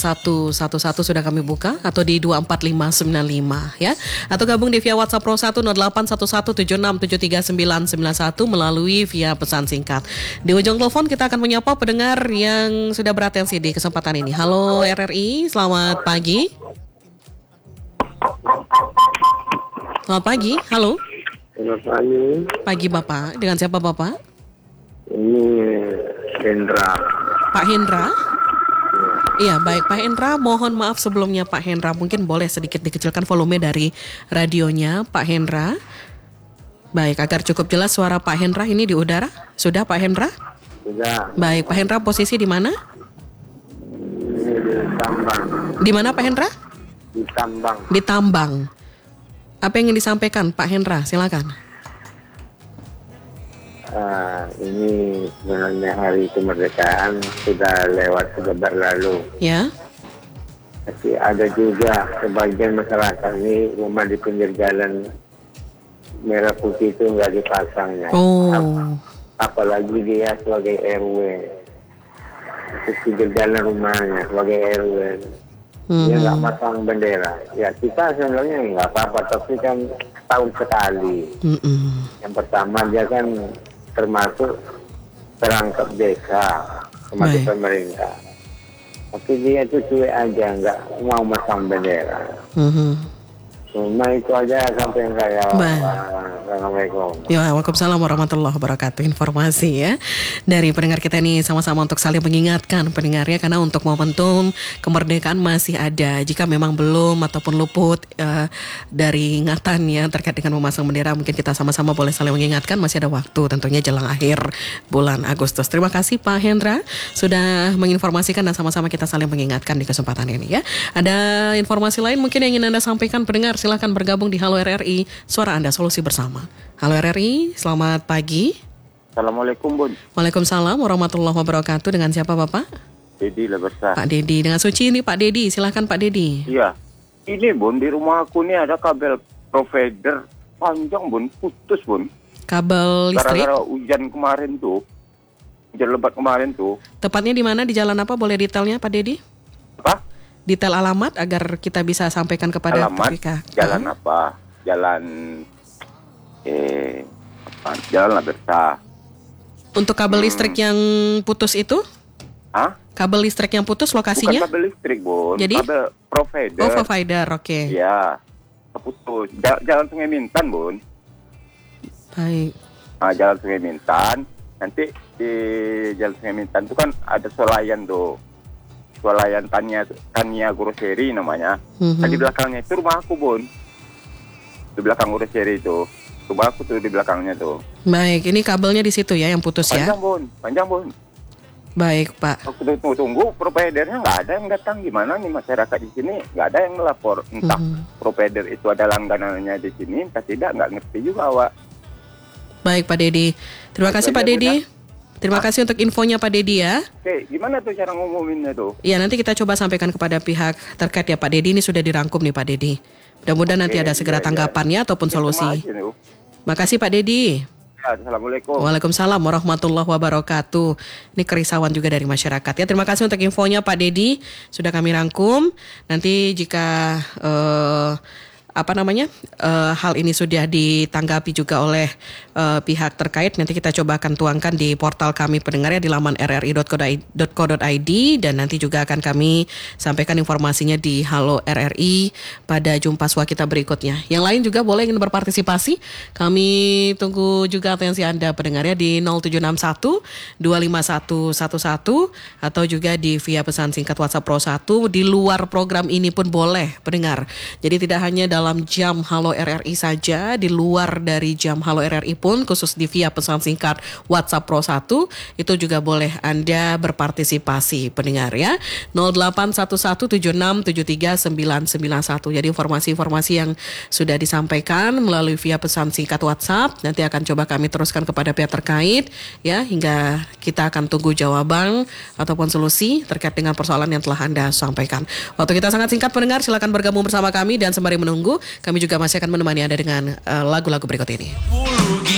0215 sudah kami buka, atau di 24595 ya. Atau gabung di via WhatsApp Pro 1 081176739991 melalui via pesan singkat. Di ujung telepon kita akan menyapa pendengar yang sudah beratensi di kesempatan ini. Halo RRI, selamat pagi. Selamat pagi, halo. Selamat pagi. Pagi Bapak, dengan siapa Bapak? Ini Hendra. Pak Hendra? Iya, baik Pak Hendra, mohon maaf sebelumnya Pak Hendra, mungkin boleh sedikit dikecilkan volume dari radionya Pak Hendra. Baik, agar cukup jelas suara Pak Hendra ini di udara. Sudah Pak Hendra? Sudah. Baik, Pak Hendra posisi di mana? Ini di Tambang. Di mana Pak Hendra? Di Tambang. Di Tambang. Apa yang ingin disampaikan Pak Hendra? Silakan. Ini sebenarnya hari kemerdekaan sudah lewat, sudah berlalu. Ya. Tapi ada juga sebagian masyarakat ini rumah di pinggir jalan merah putih itu nggak dipasangnya. Oh. Apalagi dia sebagai RW. Di pinggir jalan rumahnya sebagai RW. Dia nggak pasang bendera. Ya kita sebenarnya nggak apa-apa, tapi kan tahun sekali. Yang pertama dia kan termasuk perangkap desa, termasuk pemerintah. Tapi dia itu cuek aja, nggak mau masang bendera. Cuma itu aja sampai yang kayak. Assalamualaikum. Ya, waalaikumsalam warahmatullahi wabarakatuh. Informasi ya dari pendengar kita ini sama-sama untuk saling mengingatkan pendengarnya, karena untuk momentum kemerdekaan masih ada. Jika memang belum ataupun luput dari ingatannya terkait dengan memasang bendera, mungkin kita sama-sama boleh saling mengingatkan, masih ada waktu tentunya jelang akhir bulan Agustus. Terima kasih Pak Hendra sudah menginformasikan dan sama-sama kita saling mengingatkan di kesempatan ini ya. Ada informasi lain mungkin yang ingin Anda sampaikan pendengar, silakan bergabung di Halo RRI, suara Anda solusi bersama. Halo RRI, selamat pagi. Assalamualaikum Bun. Waalaikumsalam warahmatullahi wabarakatuh. Dengan siapa Bapak? Dedi Lebersa. Pak Dedi, dengan Suci ini Pak Dedi, silakan Pak Dedi. Iya, ini Bun, di rumah aku nih ada kabel provider panjang Bun, putus Bun. Kabel listrik? Gara-gara hujan kemarin tuh, hujan lebat kemarin tuh. Tepatnya di mana, di jalan apa? Boleh detailnya Pak Dedi? Apa? Detail alamat agar kita bisa sampaikan kepada alamat, PPK. Jalan apa? Jalan Jalan Lebersa. Untuk kabel listrik yang putus itu? Hah? Kabel listrik yang putus lokasinya? Bukan kabel listrik Bun, jadi? kabel provider. Oh, provider, oke. Iya, keputus. Jalan Sungai Mintan Bun. Baik. Jalan Sungai Mintan. Nanti di Jalan Sungai Mintan itu kan ada swalayan tuh. Swalayan Tania Grocery namanya. Nah, di belakangnya itu rumah aku Bun. Di belakang Grocery itu. Rumah aku tuh di belakangnya tuh. Baik, ini kabelnya di situ ya yang putus ya. Panjang Bun. Baik Pak. Aku tunggu providernya nggak ada yang datang. Gimana nih masyarakat di sini nggak ada yang melapor. Entah provider itu ada langganannya di sini, entah tidak, nggak ngerti juga Wak. Baik Pak Dedi. Terima kasih Pak Dedi. Terima kasih untuk infonya Pak Dedi ya. Oke, gimana tuh cara ngumuminnya tuh? Ya, nanti kita coba sampaikan kepada pihak terkait ya Pak Dedi. Ini sudah dirangkum nih Pak Dedi. Mudah-mudahan nanti ada segera tanggapannya ataupun solusi. Makasih Pak Dedi. Assalamualaikum. Waalaikumsalam warahmatullahi wabarakatuh. Ini kerisauan juga dari masyarakat ya. Terima kasih untuk infonya Pak Dedi. Sudah kami rangkum. Nanti jika hal ini sudah ditanggapi juga oleh pihak terkait, nanti kita coba akan tuangkan di portal kami pendengarnya di laman rri.co.id, dan nanti juga akan kami sampaikan informasinya di Halo RRI pada jumpa swa kita berikutnya. Yang lain juga boleh ingin berpartisipasi, kami tunggu juga atensi Anda pendengarnya di 0761 25111 atau juga di via pesan singkat WhatsApp Pro 1. Di luar program ini pun boleh pendengar. Jadi tidak hanya dalam jam Halo RRI saja, di luar dari jam Halo RRI pun, khusus di via pesan singkat WhatsApp Pro 1, itu juga boleh Anda berpartisipasi pendengar ya. 081176739991. Jadi informasi-informasi yang sudah disampaikan melalui via pesan singkat WhatsApp nanti akan coba kami teruskan kepada pihak terkait ya, hingga kita akan tunggu jawaban ataupun solusi terkait dengan persoalan yang telah Anda sampaikan. Waktu kita sangat singkat pendengar, silakan bergabung bersama kami, dan sembari menunggu kami juga masih akan menemani Anda dengan lagu-lagu berikut ini.